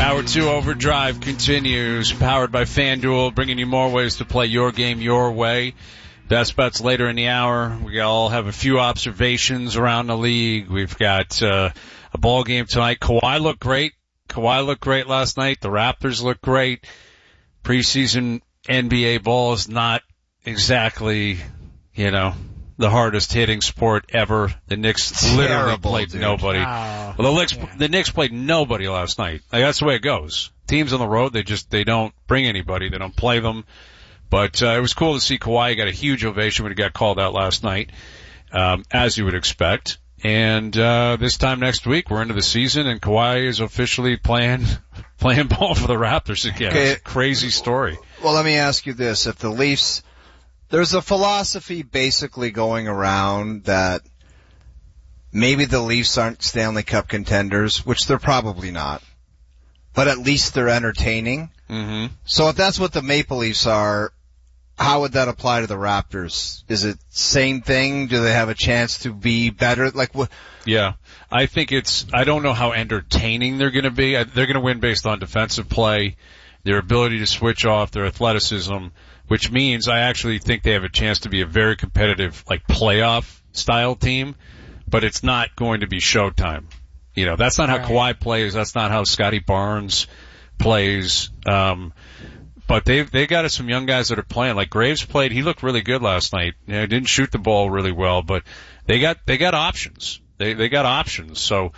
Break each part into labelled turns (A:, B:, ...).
A: Hour 2 Overdrive continues, powered by FanDuel, bringing you more ways to play your game your way. Best bets later in the hour. We all have a few observations around the league. We've got a ball game tonight. Kawhi looked great. Kawhi looked great last night. The Raptors looked great. Preseason NBA ball is not exactly, the hardest hitting sport ever. The Knicks literally played nobody.
B: Oh,
A: Well, the Knicks played nobody last night. Like, that's the way it goes. Teams on the road, they don't bring anybody. They don't play them. But it was cool to see Kawhi. He got a huge ovation when he got called out last night, as you would expect. And this time next week, we're into the season, and Kawhi is officially playing ball for the Raptors again.
C: Okay.
A: It's a crazy story.
C: Well, let me ask you this. If the Leafs, there's a philosophy basically going around that maybe the Leafs aren't Stanley Cup contenders, which they're probably not, but at least they're entertaining.
A: Mm-hmm.
C: So if that's what the Maple Leafs are, how would that apply to the Raptors? Is it same thing? Do they have a chance to be better? Like what?
A: Yeah. I think I don't know how entertaining they're going to be. They're going to win based on defensive play, their ability to switch off, their athleticism, which means I actually think they have a chance to be a very competitive, playoff style team, but it's not going to be Showtime. That's not how Kawhi plays. That's not how Scotty Barnes plays. But they got some young guys that are playing. Like Graves played, he looked really good last night. He didn't shoot the ball really well, but they got options. They got options. So,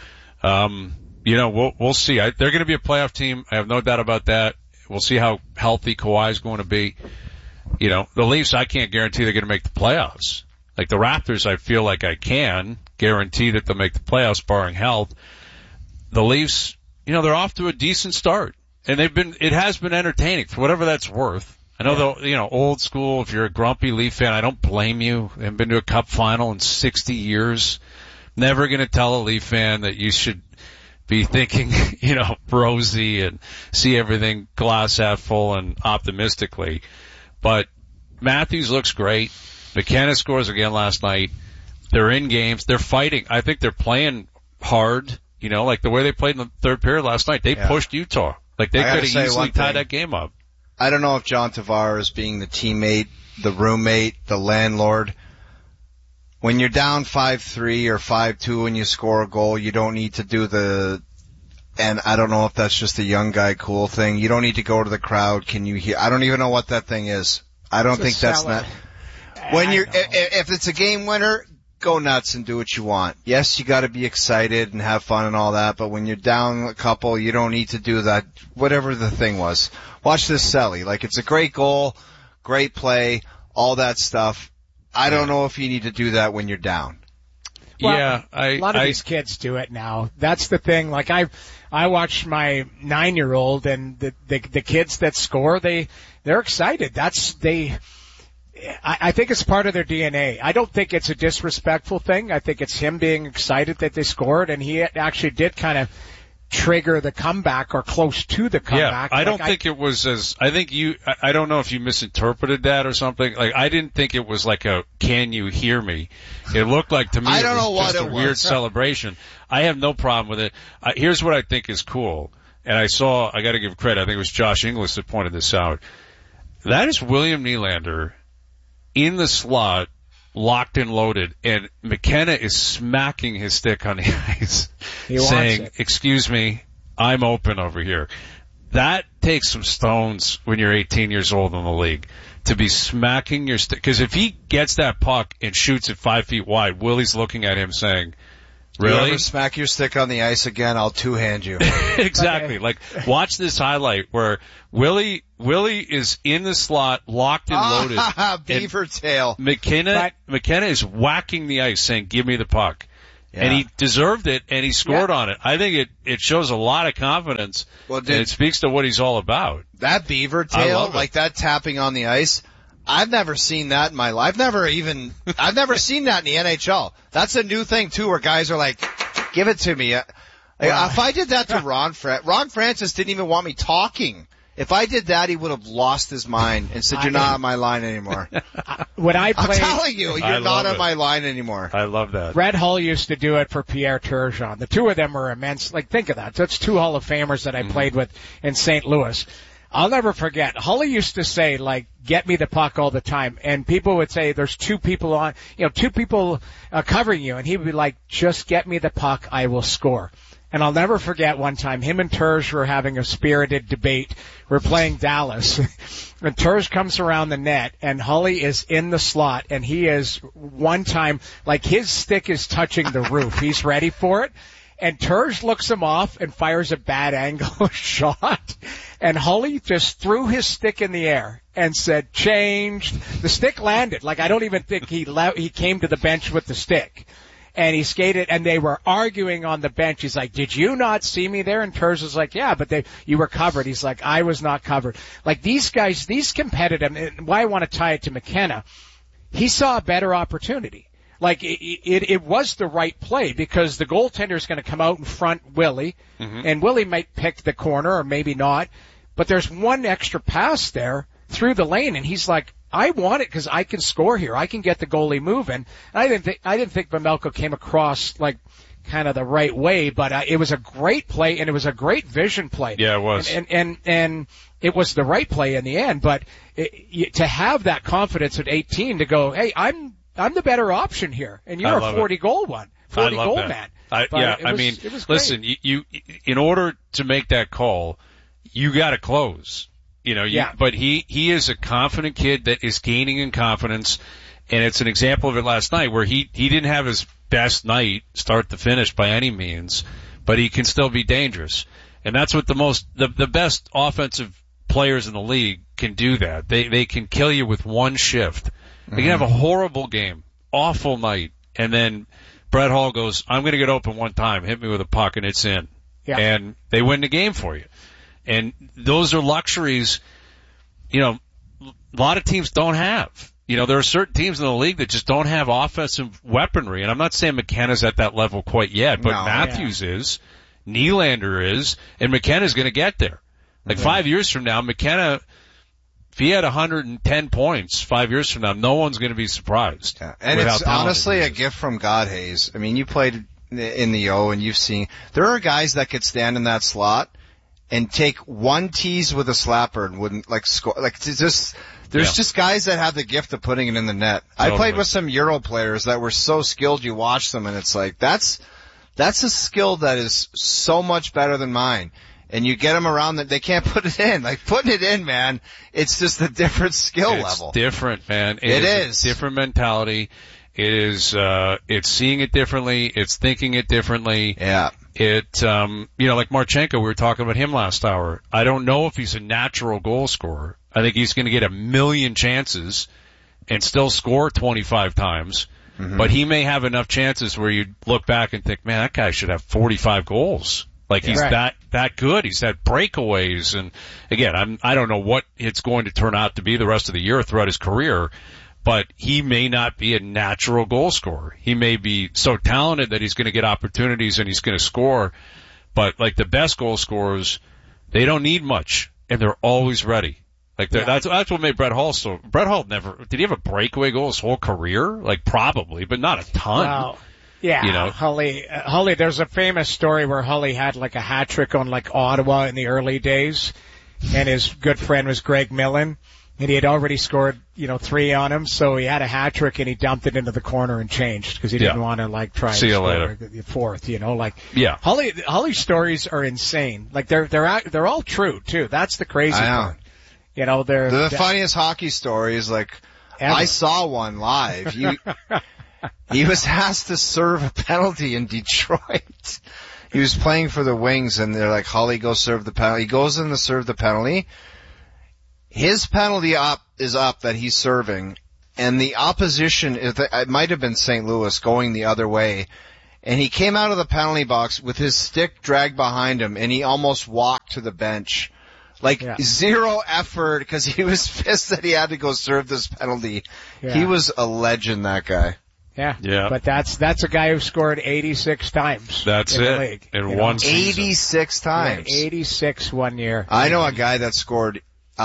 A: we'll see. They're going to be a playoff team. I have no doubt about that. We'll see how healthy Kawhi is going to be. The Leafs, I can't guarantee they're going to make the playoffs. Like the Raptors, I feel like I can guarantee that they'll make the playoffs barring health. The Leafs, they're off to a decent start. And it has been entertaining for whatever that's worth. I know though, old school, if you're a grumpy Leaf fan, I don't blame you. I haven't been to a cup final in 60 years. Never gonna tell a Leaf fan that you should be thinking, rosy and see everything glass half full and optimistically. But Matthews looks great. McKenna scores again last night. They're in games. They're fighting. I think they're playing hard, like the way they played in the third period last night. They pushed Utah. Like they could have easily tied that game up.
C: I don't know if John Tavares being the teammate, the roommate, the landlord, when you're down 5-3 or 5-2 and you score a goal, you don't need to do and I don't know if that's just a young guy cool thing. You don't need to go to the crowd. Can you hear? I don't even know what that thing is. I don't think that's not. When if it's a game winner, go nuts and do what you want. Yes, you got to be excited and have fun and all that, but when you're down a couple, you don't need to do that, whatever the thing was. Watch this Selly. It's a great goal, great play, all that stuff. I don't know if you need to do that when you're down.
B: Well, a lot of these kids do it now. That's the thing. I watch my 9-year-old and the kids that score, they're excited. I think it's part of their DNA. I don't think it's a disrespectful thing. I think it's him being excited that they scored, and he actually did kind of trigger the comeback or close to the comeback.
A: Yeah, I don't think it was I don't know if you misinterpreted that or something. I didn't think it was like a, can you hear me? It looked like to me
C: I don't know what
A: just a weird celebration. I have no problem with it. Here's what I think is cool. And I got to give credit. I think it was Josh Inglis that pointed this out. That is William Nylander in the slot, locked and loaded, and McKenna is smacking his stick on the ice, saying, excuse me, I'm open over here. That takes some stones when you're 18 years old in the league, to be smacking your stick. Because if he gets that puck and shoots it 5 feet wide, Willie's looking at him saying, really?
C: You ever smack your stick on the ice again, I'll two-hand you.
A: Exactly. Watch this highlight where Willie is in the slot, locked and loaded.
C: Beaver tail.
A: McKenna is whacking the ice saying, give me the puck. Yeah. And he deserved it, and he scored on it. I think it shows a lot of confidence, and it speaks to what he's all about.
C: That beaver tail, that tapping on the ice, I've never seen that in my life. I've never seen that in the NHL. That's a new thing too, where guys are like, give it to me. If I did that to Ron Francis didn't even want me talking. If I did that, he would have lost his mind and said, "You're not on my line anymore."
B: When I played,
C: I'm telling you, you're not on my line anymore.
A: I love that.
B: Red Hull used to do it for Pierre Turgeon. The two of them were immense. Like, think of that. That's two Hall of Famers that I played with in St. Louis. I'll never forget. Hully used to say, like, "Get me the puck" all the time, and people would say, "There's two people covering you," and he would be like, "Just get me the puck, I will score." And I'll never forget one time, him and Turge were having a spirited debate. We're playing Dallas, and Turge comes around the net, and Hully is in the slot, and he is one time, like, his stick is touching the roof. He's ready for it. And Turge looks him off and fires a bad angle shot. And Hully just threw his stick in the air and said, "Changed." The stick landed. Like, I don't even think he came to the bench with the stick. And he skated, and they were arguing on the bench. He's like, "Did you not see me there?" And Turge was like, "Yeah, but you were covered." He's like, "I was not covered." Like, these guys, these competitive, and why I want to tie it to McKenna, he saw a better opportunity. Like, it was the right play because the goaltender is going to come out in front Willie, and Willie might pick the corner or maybe not, but there's one extra pass there through the lane, and he's like, "I want it because I can score here. I can get the goalie moving." And I didn't think Vejmelka came across like kind of the right way, but it was a great play and it was a great vision play.
A: Yeah, it was.
B: And it was the right play in the end, but to have that confidence at 18 to go, "Hey, I'm the better option here, and you're a 40 goal man."
A: Listen, you in order to make that call, you got to close. But he is a confident kid that is gaining in confidence, and it's an example of it last night where he didn't have his best night start to finish by any means, but he can still be dangerous. And that's what the best offensive players in the league can do that. They can kill you with one shift. They can have a horrible game, awful night, and then Brett Hull goes, "I'm going to get open one time, hit me with a puck, and it's in." Yeah. And they win the game for you. And those are luxuries, a lot of teams don't have. There are certain teams in the league that just don't have offensive weaponry. And I'm not saying McKenna's at that level quite yet, but Matthews is, Nylander is, and McKenna's going to get there. Like 5 years from now, McKenna, if he had 110 points 5 years from now, no one's going to be surprised.
C: Yeah. And it's honestly a gift from God, Hayes. I mean, you played in the O and you've seen, there are guys that could stand in that slot and take one tease with a slapper and wouldn't score. There's just guys that have the gift of putting it in the net. Totally. I played with some Euro players that were so skilled you watch them and it's like, that's a skill that is so much better than mine. And you get them around that they can't put it in. Like, putting it in, man, it's just a different skill level.
A: It's different, man.
C: It is.
A: A different mentality. It is, it's seeing it differently. It's thinking it differently.
C: Yeah.
A: Like Marchenko, we were talking about him last hour. I don't know if he's a natural goal scorer. I think he's going to get 1 million chances and still score 25 times. Mm-hmm. But he may have enough chances where you look back and think, man, that guy should have 45 goals. Like, he's that good. He's had breakaways. And again, I don't know what it's going to turn out to be the rest of the year throughout his career, but he may not be a natural goal scorer. He may be so talented that he's going to get opportunities and he's going to score. But like the best goal scorers, they don't need much and they're always ready. Like that's what made Brett Hull so. Brett Hull did he have a breakaway goal his whole career? Like, probably, but not a ton.
B: Wow. Yeah, Hully, there's a famous story where Hully had like a hat trick on like Ottawa in the early days, and his good friend was Greg Millen, and he had already scored, 3 on him, so he had a hat trick and he dumped it into the corner and changed because he didn't want to try
A: See
B: to
A: you
B: score
A: later.
B: The fourth, Hully's stories are insane. Like, they're all true too. That's the crazy part. They're
C: the funniest hockey stories. Like,
B: ever.
C: I saw one live. He was asked to serve a penalty in Detroit. He was playing for the Wings, and they're like, "Hully, go serve the penalty." He goes in to serve the penalty. His penalty is up that he's serving, and the opposition, it might have been St. Louis going the other way, and he came out of the penalty box with his stick dragged behind him, and he almost walked to the bench. Zero effort because he was pissed that he had to go serve this penalty. Yeah. He was a legend, that guy.
B: Yeah. But that's a guy who scored 86 times.
A: That's
B: in
A: it.
B: The league,
A: in one season.
C: 86 times.
B: Yeah, 86 1 year.
C: I know a guy that scored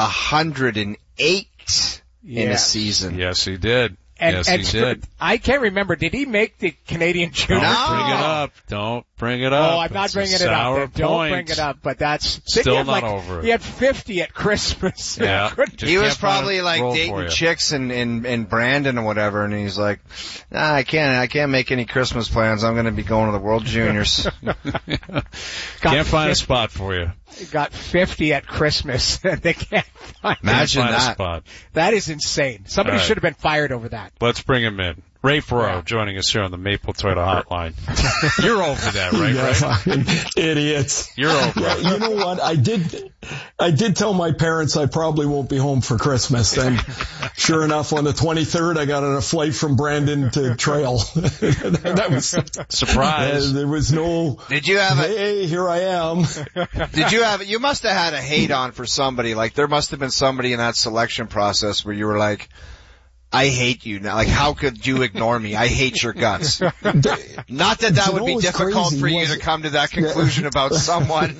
C: 108 in a season.
A: Yes, he did.
B: And
A: he did.
B: I can't remember. Did he make the Canadian Junior?
A: Don't bring it up.
B: Oh, I'm not bringing it up. Don't bring it up. But that's
A: still not over it.
B: He had 50 at Christmas.
A: Yeah.
C: He was probably like dating chicks in Brandon or whatever, and he's like, nah, I can't make any Christmas plans. I'm going to be going to the World Juniors.
A: Can't find a spot for you.
B: Got 50 at Christmas, and they can't find
C: Imagine
A: a spot.
B: That is insane. Somebody should have been fired over that.
A: Let's bring him in. Ray Ferraro joining us here on the Maple Toyota Hotline. You're over that, right?
D: Right? Idiots.
A: You're over it.
D: You know what? I did tell my parents I probably won't be home for Christmas. And sure enough, on the 23rd, I got on a flight from Brandon to Trail. That was
A: surprise.
D: There was no.
C: Did you have
D: hey, here I am.
C: You must have had a hate on for somebody. Like there must have been somebody in that selection process where you were like, I hate you now. Like, how could you ignore me? I hate your guts. Not that would be difficult for you to come to that conclusion about someone.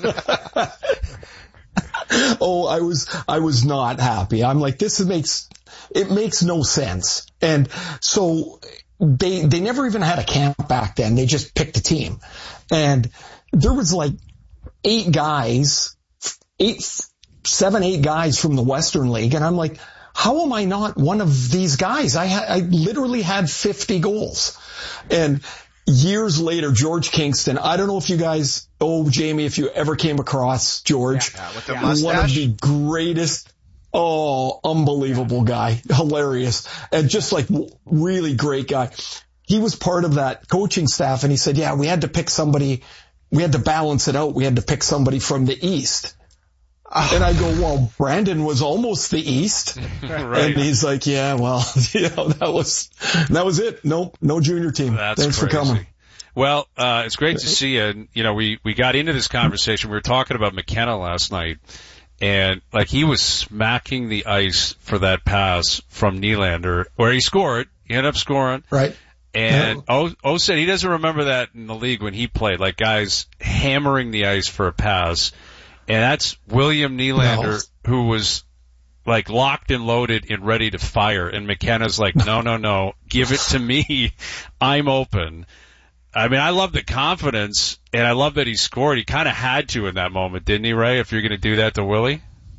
D: Oh, I was not happy. I'm like, it makes no sense. And so they never even had a camp back then. They just picked a team. And there was like 8 guys from the Western League. And I'm like, how am I not one of these guys? I literally had 50 goals. And years later, George Kingston, I don't know if you guys, Jamie, if you ever came across George.
C: Yeah, with the mustache.
D: One of the greatest, unbelievable guy. Hilarious. And just like really great guy. He was part of that coaching staff and he said, we had to pick somebody, we had to balance it out. We had to pick somebody from the East. And I go, well, Brandon was almost the East.
A: Right.
D: And he's like, that was it. Nope, no junior team. Thanks for coming.
A: Well, it's great to see you. And, we got into this conversation. We were talking about McKenna last night. And, he was smacking the ice for that pass from Nylander, where he scored. He ended up scoring.
D: Right.
A: And O said he doesn't remember that in the league when he played, guys hammering the ice for a pass. And that's William Nylander, who was locked and loaded and ready to fire. And McKenna's like, no, give it to me. I'm open. I mean, I love the confidence and I love that he scored. He kind of had to in that moment, didn't he, Ray? If you're going to do that to Willie?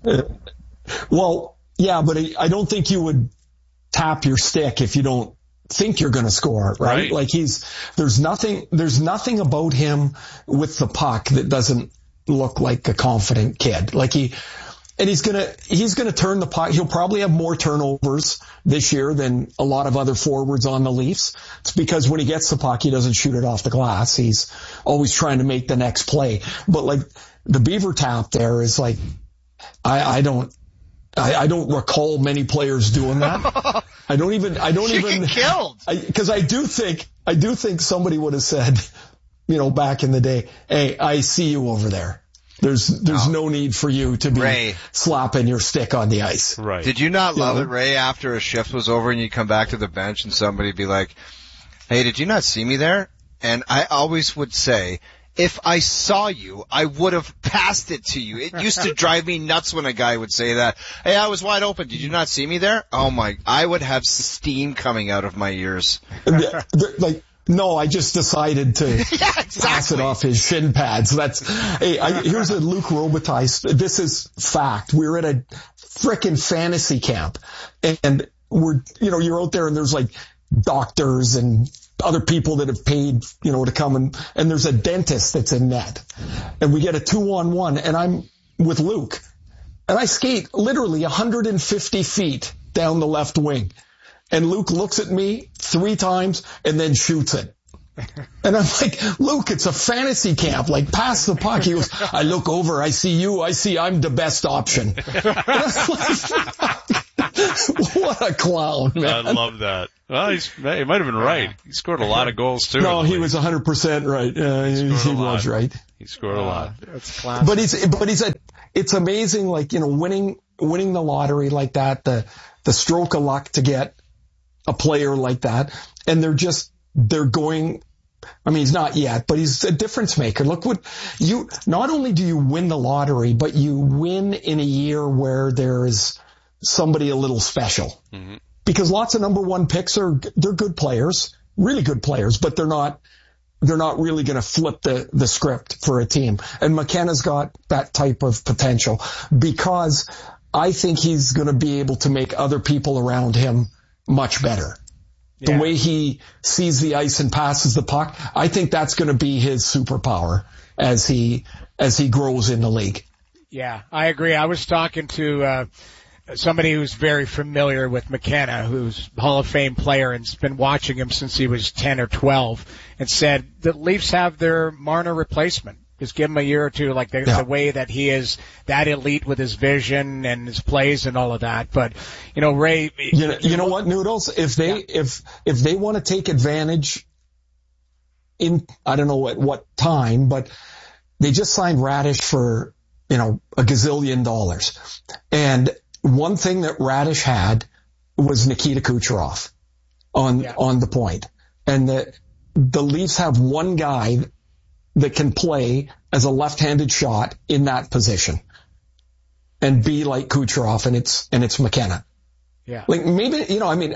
D: Well, yeah, but I don't think you would tap your stick if you don't think you're going to score, right? There's nothing about him with the puck that doesn't look like a confident kid. He's gonna turn the puck. He'll probably have more turnovers this year than a lot of other forwards on the Leafs. It's because when he gets the puck, he doesn't shoot it off the glass. He's always trying to make the next play. But the Beaver tap there is I don't recall many players doing that. I don't even
C: get killed.
D: Because I do think somebody would have said, back in the day, hey, I see you over there. There's no need for you to be slapping your stick on the ice.
A: Right.
C: Did you not love it, Ray, after a shift was over and you come back to the bench and somebody be like, hey, did you not see me there? And I always would say, if I saw you, I would have passed it to you. It used to drive me nuts when a guy would say that. Hey, I was wide open. Did you not see me there? Oh my, I would have steam coming out of my ears.
D: No, I just decided to pass it off his shin pads. Here's a Luc Robitaille. This is fact. We're at a frickin' fantasy camp and you're out there and there's doctors and other people that have paid, to come and there's a dentist that's in net and we get a 2-on-1 and I'm with Luke and I skate literally 150 feet down the left wing. And Luke looks at me 3 times and then shoots it. And I'm like, Luke, it's a fantasy camp. Pass the puck. He goes, I look over. I see you. I see I'm the best option. What a clown, man.
A: I love that. Well, he might have been right. He scored a lot of goals, too.
D: No, he was 100% right. He was right.
A: He scored a lot.
B: That's classic.
D: But it's amazing, winning the lottery like that, the stroke of luck to get a player like that, and they're going. I mean, he's not yet, but he's a difference maker. Look what not only do you win the lottery, but you win in a year where there's somebody a little special. Mm-hmm. Because lots of number one picks they're good players, really good players, but they're not really going to flip the script for a team. And McKenna's got that type of potential because I think he's going to be able to make other people around him much better. The way he sees the ice and passes the puck, I think that's going to be his superpower as he grows in the league.
B: Yeah, I agree. I was talking to somebody who's very familiar with McKenna, who's a Hall of Fame player and's been watching him since he was 10 or 12, and said the Leafs have their Marner replacement. Just give him a year or two, like the way that he is that elite with his vision and his plays and all of that. But, Ray.
D: You know what, Noodles? If they want to take advantage in, I don't know at what time, but they just signed Radish for, $1 gazillion. And one thing that Radish had was Nikita Kucherov on the point. And the Leafs have one guy that can play as a left-handed shot in that position and be like Kucherov, and it's McKenna.
B: Yeah.
D: Like maybe,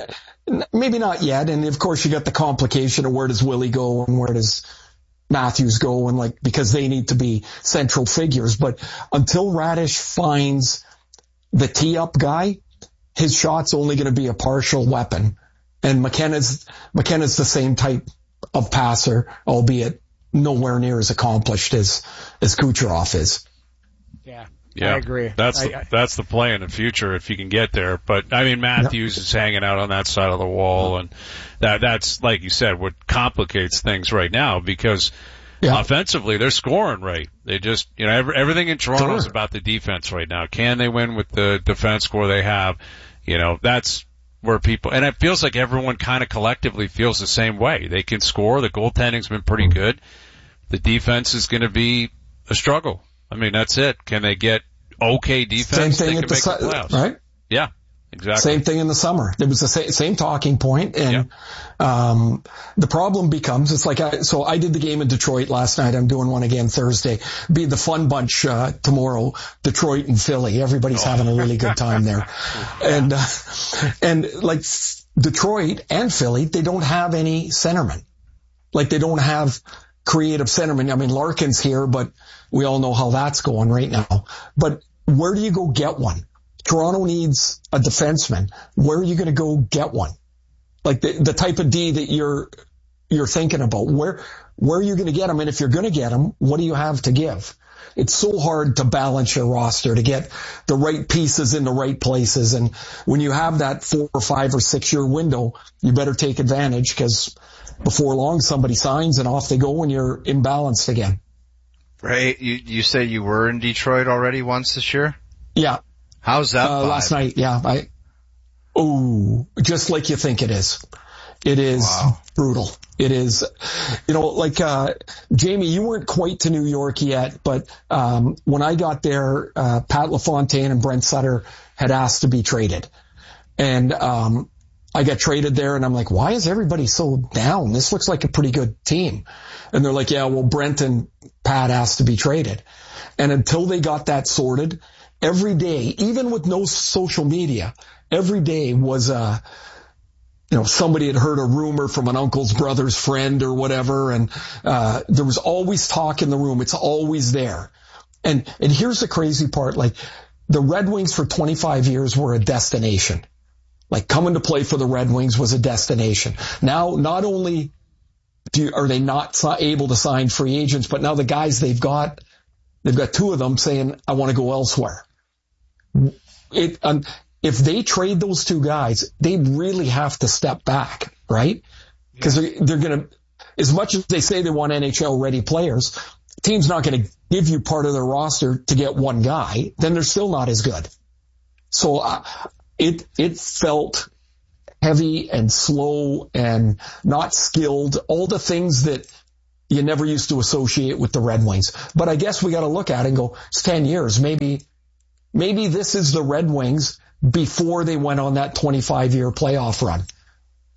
D: maybe not yet. And of course you got the complication of where does Willie go and where does Matthews go, and because they need to be central figures. But until Radish finds the tee-up guy, his shot's only going to be a partial weapon. And McKenna's the same type of passer, albeit nowhere near as accomplished as Kucherov is.
B: Yeah, I agree.
A: That's the play in the future if you can get there. But I mean, Matthews is hanging out on that side of the wall, and that's like you said, what complicates things right now because offensively they're scoring right. They just everything in Toronto is about the defense right now. Can they win with the defense score they have? That's where people, and it feels like everyone kind of collectively feels the same way. They can score. The goaltending's been pretty good. The defense is going to be a struggle. I mean, that's it. Can they get okay defense?
D: Same thing
A: they can make the playoffs.
D: Right?
A: Yeah, exactly.
D: Same thing in the summer. There was the same talking point, and the problem becomes it's like so I did the game in Detroit last night. I'm doing one again Thursday. Be the fun bunch tomorrow. Detroit and Philly. Everybody's having a really good time there, and like Detroit and Philly, they don't have any centermen. Like they don't have creative centermen. I mean, Larkin's here, but we all know how that's going right now. But where do you go get one? Toronto needs a defenseman. Where are you going to go get one? Like the type of D that you're thinking about. Where are you going to get him? And if you're going to get him, what do you have to give? It's so hard to balance your roster, to get the right pieces in the right places. And when you have that 4 or 5 or 6 year window, you better take advantage because before long somebody signs and off they go and you're imbalanced again.
C: Right. You said you were in Detroit already once this year?
D: Yeah.
C: How's that vibe?
D: Last night? Yeah. Just like you think it is. It is brutal. It is, Jamie, you weren't quite to New York yet, but when I got there, Pat LaFontaine and Brent Sutter had asked to be traded. And I got traded there, and I'm like, why is everybody so down? This looks like a pretty good team. And they're like, yeah, well, Brent and Pat asked to be traded. And until they got that sorted, every day, even with no social media, every day was somebody had heard a rumor from an uncle's brother's friend or whatever, and there was always talk in the room. It's always there. And here's the crazy part, like the Red Wings for 25 years were a destination. Like coming to play for the Red Wings was a destination. Now, not only are they not able to sign free agents, but now the guys they've got 2 of them saying, I want to go elsewhere. If they trade those 2 guys, they really have to step back, right? Because they're going to, as much as they say they want NHL ready players, the team's not going to give you part of their roster to get one guy, then they're still not as good. So it felt heavy and slow and not skilled, all the things that you never used to associate with the Red Wings. But I guess we got to look at it and go, it's 10 years. Maybe this is the Red Wings before they went on that 25-year playoff run.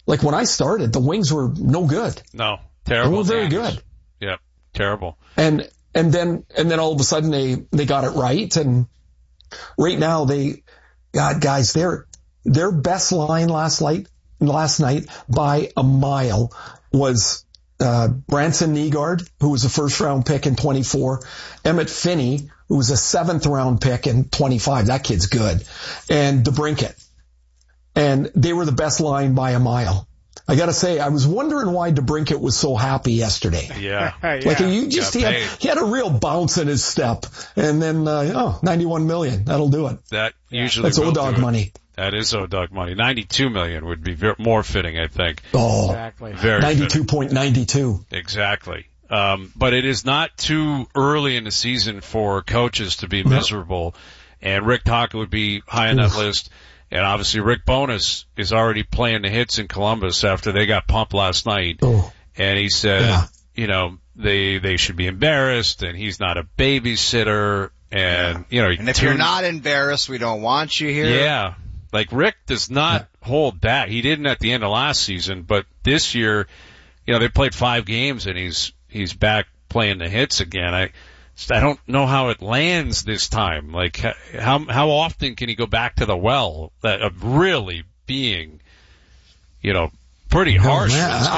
D: Like when I started, the Wings were no good.
A: No, terrible.
D: They weren't very good.
A: Yep, terrible.
D: And then all of a sudden they got it right. And right now guys, their best line last night by a mile was Branson Nygaard, who was a first round pick in 24, Emmett Finney, who was a 7th round pick in 25. That kid's good. And DeBrincat. And they were the best line by a mile. I gotta say, I was wondering why DeBrincat was so happy yesterday.
A: Yeah.
D: Like he had a real bounce in his step. And then, $91 million. That'll do it.
A: That's
D: O-Dog money.
A: That is O-Dog money. $92 million would be more fitting, I think.
D: Oh,
B: exactly.
A: Very
D: 92.92.
A: Exactly. But it is not too early in the season for coaches to be miserable. And Rick Tocchet would be high on that list. And obviously Rick Bowness is already playing the hits in Columbus after they got pumped last night.
D: Oh.
A: And he said, they should be embarrassed and he's not a babysitter. And,
C: and if you're not embarrassed, we don't want you here.
A: Yeah. Like Rick does not hold back. He didn't at the end of last season, but this year, they played 5 games and he's back playing the hits again. I don't know how it lands this time. Like how often can he go back to the well of really being, pretty harsh.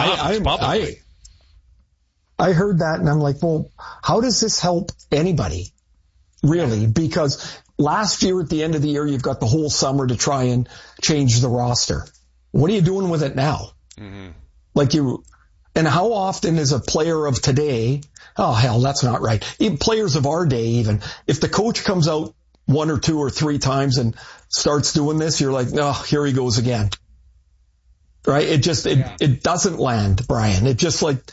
D: I heard that and I'm like, well, how does this help anybody? Really? Because last year at the end of the year, you've got the whole summer to try and change the roster. What are you doing with it now? Mm-hmm. And how often is a player of today, oh hell, that's not right. Even players of our day even, if the coach comes out 1 or 2 or 3 times and starts doing this, you're like, oh, here he goes again. Right? It doesn't land, Brian. It just like,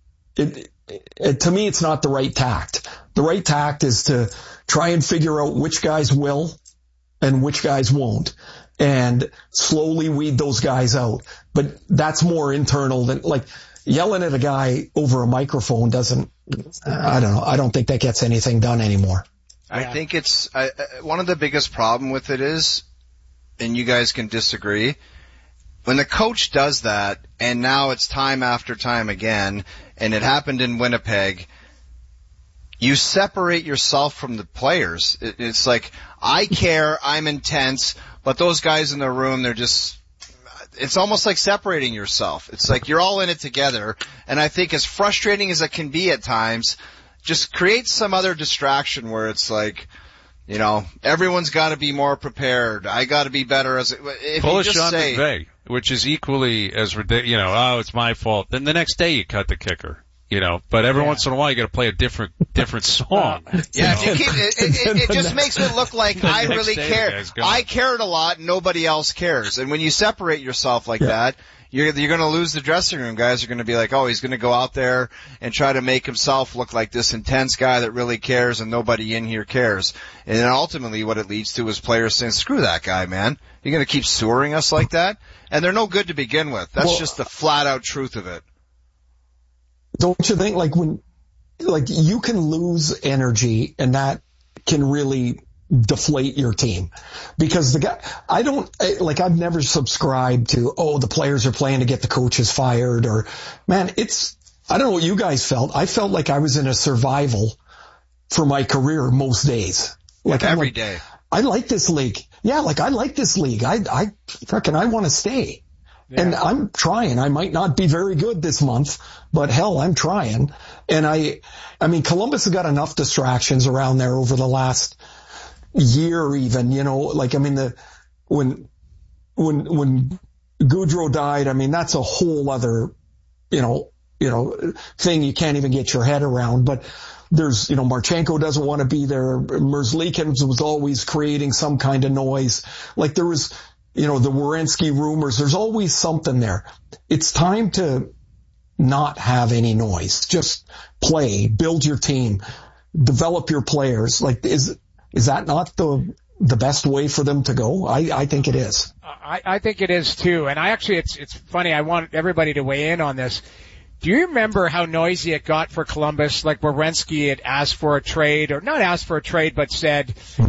D: to me, it's not the right tact. The right tact is to try and figure out which guys will and which guys won't and slowly weed those guys out. But that's more internal than like yelling at a guy over a microphone doesn't, I don't know. I don't think that gets anything done anymore.
C: I think it's, one of the biggest problem with it is, and you guys can disagree, when the coach does that, and now it's time after time again, and it happened in Winnipeg, you separate yourself from the players. It's like, I care, I'm intense, but those guys in the room, they're just, it's almost like separating yourself. It's like you're all in it together, and I think as frustrating as it can be at times, just create some other distraction where it's like, everyone's got to be more prepared. I got to be better if
A: pull
C: you
A: a
C: just
A: Sean
C: say,
A: McVay, which is equally as ridiculous. It's my fault. Then the next day you cut the kicker. But every once in a while you got to play a different song.
C: Yeah, if you keep, it just makes it look like I really care. I cared a lot, nobody else cares. And when you separate yourself like that, you're going to lose the dressing room. Guys are going to be like, oh, he's going to go out there and try to make himself look like this intense guy that really cares and nobody in here cares. And then ultimately what it leads to is players saying, screw that guy, man. You're going to keep sewering us like that? And they're no good to begin with. That's just the flat out truth of it.
D: Don't you think you can lose energy and that can really deflate your team? Because I've never subscribed to, the players are playing to get the coaches fired or, man, I don't know what you guys felt. I felt like I was in a survival for my career most days. Like
C: every day.
D: I like this league. Yeah, I like this league. I want to stay. Yeah. And I'm trying. I might not be very good this month, but hell, I'm trying. And I mean, Columbus has got enough distractions around there over the last year even, when Goudreau died, I mean, that's a whole other, thing you can't even get your head around. But there's, Marchenko doesn't want to be there. Merzlikins was always creating some kind of noise. Like there was, the Werenski rumors. There's always something there. It's time to not have any noise. Just play, build your team, develop your players. Like, is that not the best way for them to go? I think it is.
B: I think it is too. And it's funny. I want everybody to weigh in on this. Do you remember how noisy it got for Columbus? Like Werenski had asked for a trade, or not asked for a trade, but said,